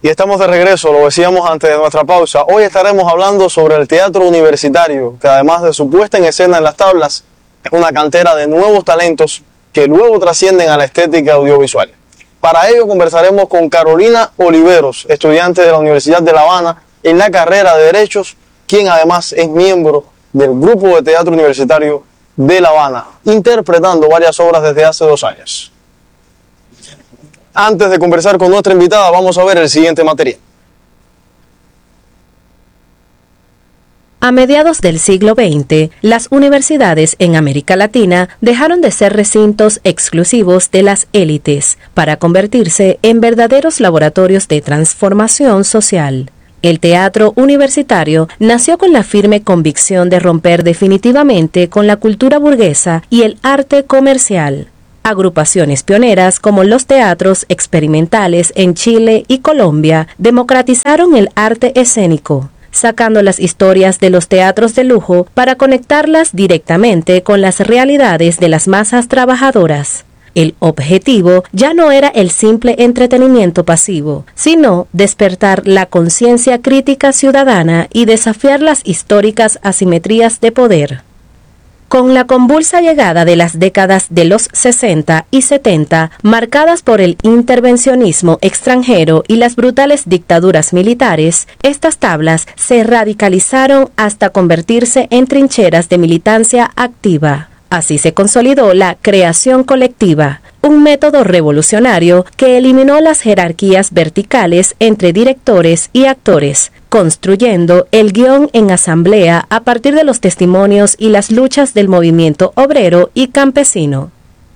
Y estamos de regreso, lo decíamos antes de nuestra pausa. Hoy estaremos hablando sobre el teatro universitario, que además de su puesta en escena en las tablas, es una cantera de nuevos talentos que luego trascienden a la estética audiovisual. Para ello conversaremos con Carolina Oliveros, estudiante de la Universidad de La Habana en la carrera de Derechos, quien además es miembro del grupo de teatro universitario de La Habana, interpretando varias obras desde hace 2 años. Antes de conversar con nuestra invitada, vamos a ver el siguiente material. A mediados del siglo XX, las universidades en América Latina dejaron de ser recintos exclusivos de las élites para convertirse en verdaderos laboratorios de transformación social. El teatro universitario nació con la firme convicción de romper definitivamente con la cultura burguesa y el arte comercial. Agrupaciones pioneras como los teatros experimentales en Chile y Colombia democratizaron el arte escénico, sacando las historias de los teatros de lujo para conectarlas directamente con las realidades de las masas trabajadoras. El objetivo ya no era el simple entretenimiento pasivo, sino despertar la conciencia crítica ciudadana y desafiar las históricas asimetrías de poder. Con la convulsa llegada de las décadas de los 60 y 70, marcadas por el intervencionismo extranjero y las brutales dictaduras militares, estas tablas se radicalizaron hasta convertirse en trincheras de militancia activa. Así se consolidó la creación colectiva, un método revolucionario que eliminó las jerarquías verticales entre directores y actores, construyendo el guión en asamblea a partir de los testimonios y las luchas del movimiento obrero y campesino.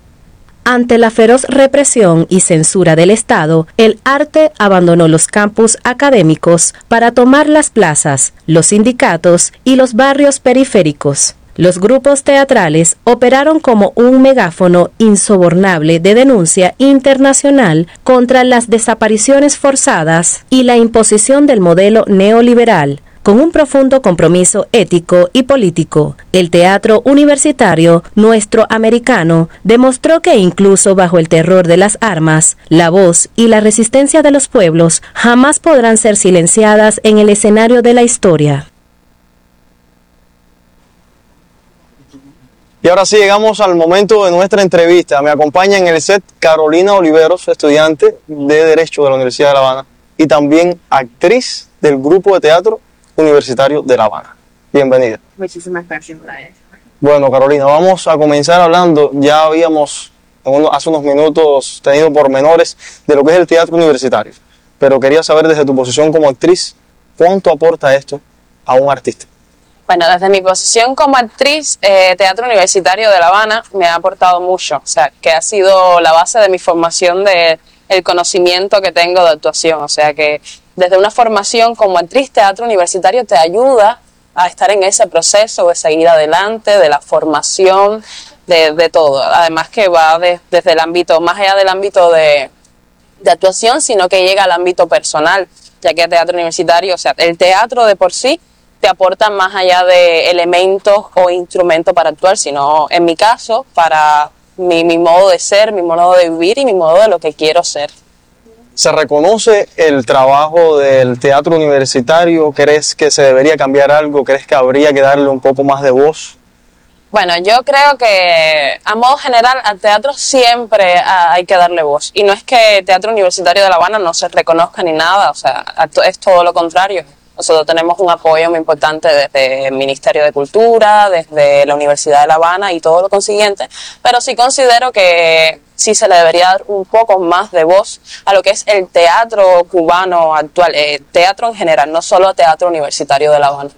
Ante la feroz represión y censura del Estado, el arte abandonó los campus académicos para tomar las plazas, los sindicatos y los barrios periféricos. Los grupos teatrales operaron como un megáfono insobornable de denuncia internacional contra las desapariciones forzadas y la imposición del modelo neoliberal. Con un profundo compromiso ético y político, el teatro universitario nuestro americano demostró que incluso bajo el terror de las armas, la voz y la resistencia de los pueblos jamás podrán ser silenciadas en el escenario de la historia. Y ahora sí llegamos al momento de nuestra entrevista. Me acompaña en el set Carolina Oliveros, estudiante de Derecho de la Universidad de La Habana y también actriz del grupo de teatro universitario de La Habana. Bienvenida. Muchísimas gracias. Bueno, Carolina, vamos a comenzar hablando. Ya habíamos hace unos minutos tenido pormenores de lo que es el teatro universitario, pero quería saber desde tu posición como actriz, ¿cuánto aporta esto a un artista? Bueno, desde mi posición como actriz, Teatro Universitario de La Habana me ha aportado mucho, o sea, que ha sido la base de mi formación, el conocimiento que tengo de actuación, o sea que desde una formación como actriz, Teatro Universitario te ayuda a estar en ese proceso de seguir adelante, de la formación, de todo, además que va desde el ámbito, más allá del ámbito de actuación, sino que llega al ámbito personal, ya que Teatro Universitario, o sea, el teatro de por sí, te aportan más allá de elementos o instrumentos para actuar, sino en mi caso, para mi modo de ser, mi modo de vivir y mi modo de lo que quiero ser. ¿Se reconoce el trabajo del teatro universitario? ¿Crees que se debería cambiar algo? ¿Crees que habría que darle un poco más de voz? Bueno, yo creo que a modo general al teatro siempre hay que darle voz. Y no es que Teatro Universitario de La Habana no se reconozca ni nada, o sea, es todo lo contrario. Nosotros tenemos un apoyo muy importante desde el Ministerio de Cultura, desde la Universidad de La Habana y todo lo consiguiente, pero sí considero que sí se le debería dar un poco más de voz a lo que es el teatro cubano actual, teatro en general, no solo Teatro Universitario de La Habana.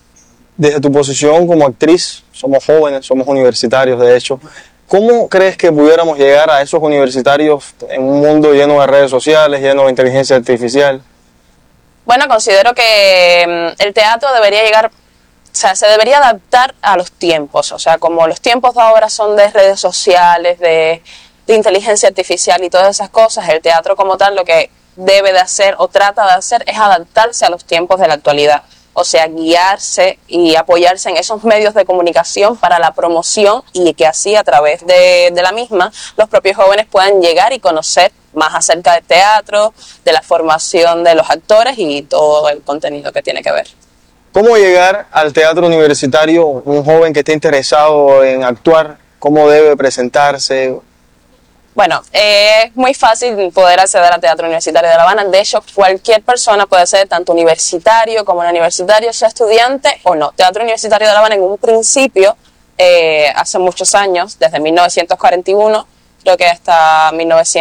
Desde tu posición como actriz, somos jóvenes, somos universitarios de hecho, ¿cómo crees que pudiéramos llegar a esos universitarios en un mundo lleno de redes sociales, lleno de inteligencia artificial? Bueno, considero que el teatro debería llegar, o sea, se debería adaptar a los tiempos, o sea, como los tiempos de ahora son de redes sociales, de inteligencia artificial y todas esas cosas, el teatro como tal lo que debe de hacer o trata de hacer es adaptarse a los tiempos de la actualidad, o sea, guiarse y apoyarse en esos medios de comunicación para la promoción y que así a través de la misma los propios jóvenes puedan llegar y conocer más acerca del teatro, de la formación de los actores y todo el contenido que tiene que ver. ¿Cómo llegar al teatro universitario un joven que esté interesado en actuar? ¿Cómo debe presentarse? Bueno, es muy fácil poder acceder al Teatro Universitario de La Habana. De hecho, cualquier persona puede ser tanto universitario como no universitario, sea estudiante o no. Teatro Universitario de La Habana en un principio, hace muchos años, desde 1941, creo que hasta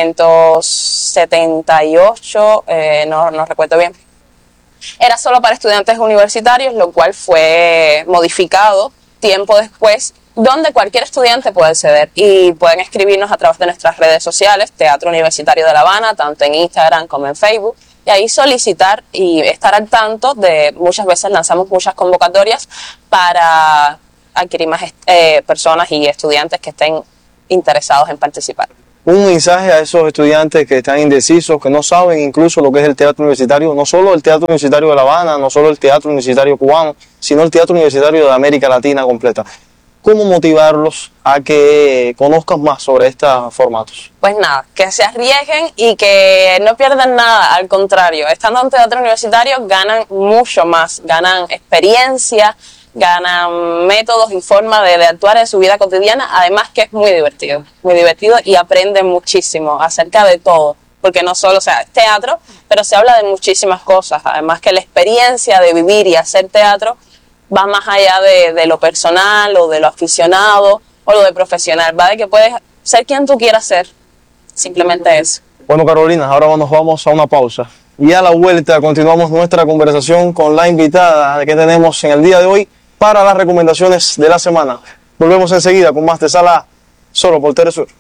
1978, no recuerdo bien, era solo para estudiantes universitarios, lo cual fue modificado tiempo después, donde cualquier estudiante puede acceder y pueden escribirnos a través de nuestras redes sociales, Teatro Universitario de La Habana, tanto en Instagram como en Facebook, y ahí solicitar y estar al tanto de, muchas veces lanzamos muchas convocatorias para adquirir más personas y estudiantes que estén interesados en participar. Un mensaje a esos estudiantes que están indecisos, que no saben incluso lo que es el teatro universitario, no solo el teatro universitario de La Habana, no solo el teatro universitario cubano, sino el teatro universitario de América Latina completa. ¿Cómo motivarlos a que conozcan más sobre estos formatos? Pues nada, que se arriesguen y que no pierdan nada, al contrario, estando en un teatro universitario ganan mucho más, ganan experiencia, ganan métodos y formas de actuar en su vida cotidiana, además que es muy divertido y aprenden muchísimo acerca de todo, porque no solo, o sea, es teatro, pero se habla de muchísimas cosas, además que la experiencia de vivir y hacer teatro va más allá de lo personal o de lo aficionado o lo de profesional, va de que puedes ser quien tú quieras ser, simplemente eso. Bueno, Carolina, ahora nos vamos a una pausa y a la vuelta continuamos nuestra conversación con la invitada que tenemos en el día de hoy para las recomendaciones de la semana. Volvemos enseguida con más de Sala, solo por Telesur.